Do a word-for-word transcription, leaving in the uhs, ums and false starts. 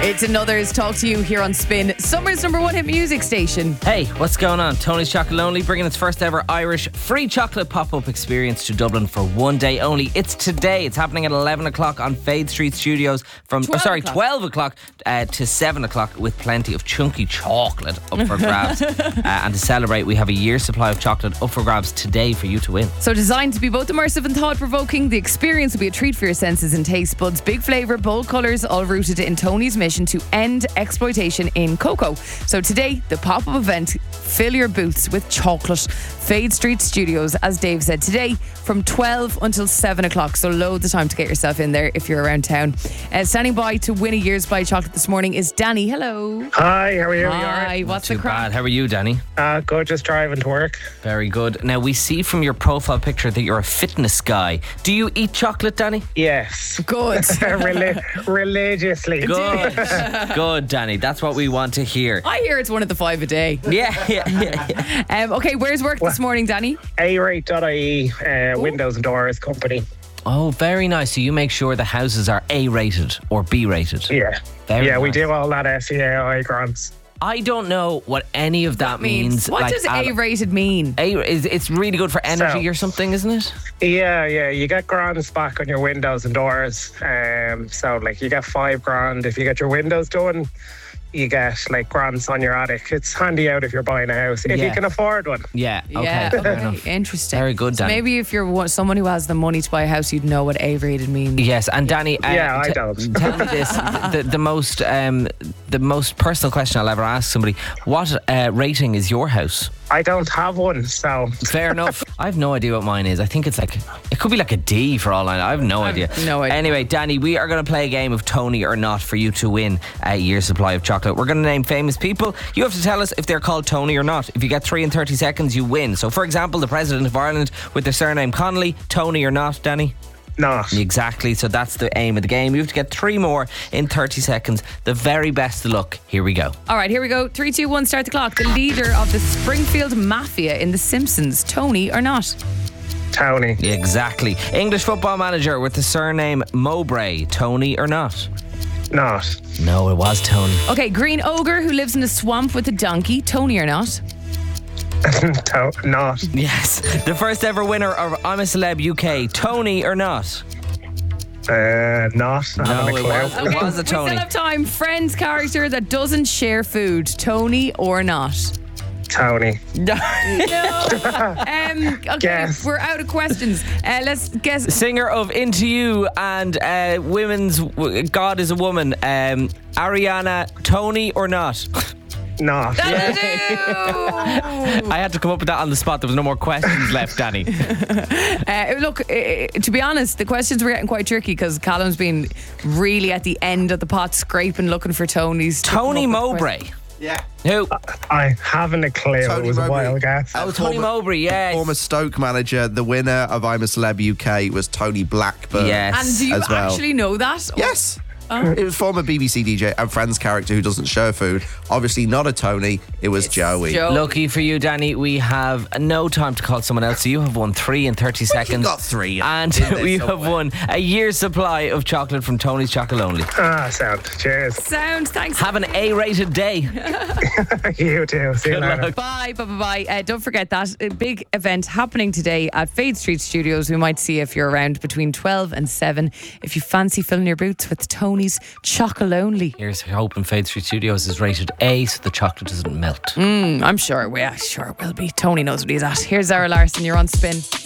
It's another's Talk to You here on Spin, summer's number one hit music station. Hey, what's going on? Tony's Chocolate Only bringing its first ever Irish free chocolate pop-up experience to Dublin for one day only. It's today. It's happening at eleven o'clock on Fade Street Studios from, oh, sorry, o'clock. twelve o'clock uh, to seven o'clock with plenty of chunky chocolate up for grabs. uh, and to celebrate, we have a year's supply of chocolate up for grabs today for you to win. So designed to be both immersive and thought-provoking, the experience will be a treat for your senses and taste buds. Big flavour, bold colours, all rooted in Tony's mission to end exploitation in cocoa. So today, the pop-up event, fill your booths with chocolate. Fade Street Studios, as Dave said, today from twelve until seven o'clock. So loads of time to get yourself in there if you're around town. Uh, standing by to win a year's supply of chocolate this morning is Danny. Hello. Hi, how are you? Hi, You what's Too the crack? bad. How are you, Danny? Uh, good, just driving to work. Very good. Now, we see from your profile picture that you're a fitness guy. Do you eat chocolate, Danny? Yes. Good. Reli- religiously. Good. Good, Danny. That's what we want to hear. I hear it's one of the five a day. Yeah, yeah, yeah. yeah. Um, okay, where's work this morning, Danny? A rate dot I E, uh, windows and doors company. Oh, very nice. So you make sure the houses are A rated or B rated. Yeah. Very yeah, we nice. do all that S E A I grants. I don't know what any of that means. What like, does al- A-rated mean? A is it's really good for energy So- or something, isn't it? Yeah, yeah, you get grants back on your windows and doors. Um, so, like, you get five grand if you get your windows done. You get, like, grants on your attic. It's handy out if you're buying a house, if Yeah. you can afford one. Yeah. Okay. Yeah, fair okay, enough. interesting. Very good, So Danny. maybe if you're one- someone who has the money to buy a house, you'd know what A-rated means. Yes, and Danny. Uh, Yeah, I t- don't. Tell me this: the, the most, um, the most personal question I'll ever ask somebody. What uh, rating is your house? I don't have one, so... Fair enough. I have no idea what mine is. I think it's like, it could be like a D for all I know. I have no idea. no idea. Anyway, Danny, we are going to play a game of Tony or not for you to win a year's supply of chocolate. We're going to name famous people. You have to tell us if they're called Tony or not. If you get three in thirty seconds, you win. So, for example, the President of Ireland with the surname Connolly, Tony or not, Danny? Not. Exactly. So that's the aim of the game. You have to get three more in thirty seconds. The very best of luck. Here we go. All right, here we go. Three, two, one, start the clock. The leader of the Springfield Mafia in The Simpsons, Tony or not? Tony. Exactly. English football manager with the surname Mowbray, Tony or not? Not. No, it was Tony. Okay, green ogre who lives in a swamp with a donkey, Tony or not? to- not. Yes. The first ever winner of I'm a Celeb U K, Tony or not? Uh, not. I No, haven't a it clue. was- It Okay, was a we Tony. still have time. Friends character that doesn't share food, Tony or not? Tony. No. um, okay, Guess. we're out of questions. Uh, let's guess. Singer of Into You and uh, Women's w- God is a Woman, um, Ariana, Tony or not? Not. That'll do. I had to come up with that on the spot. There was no more questions left, Danny. Uh, look, uh, to be honest, the questions were getting quite tricky because Callum's been really at the end of the pot scraping, looking for Tony's. Tony Mowbray. Yeah. Who? I haven't a clue. Tony it was Mowbray. a wild guess. Uh, Oh, Tony former- Mowbray, yes. Former Stoke manager, the winner of I'm a Celeb U K was Tony Blackburn. Yes. And do you as well. actually know that? Yes. It was former B B C D J and Friends character who doesn't show food. Obviously not a Tony, it was Joey. Joe. Lucky for you, Danny, we have no time to call someone else. So you have won three in thirty seconds. got three And in there we have somewhere. won a year's supply of chocolate from Tony's Chocolate Only. Ah, sound. Cheers. Sound, thanks. Have an A-rated day. You too. See you Good later. luck. Bye, bye, bye, bye. Uh, don't forget that a big event happening today at Fade Street Studios. We might see if you're around between twelve and seven. If you fancy filling your boots with Tony's Chocolate Only. Here's hoping Fade Street Studios is rated A so the chocolate doesn't melt. I'm sure, yeah, sure it will be. Tony knows what he's at. Here's Zara Larson. You're on Spin.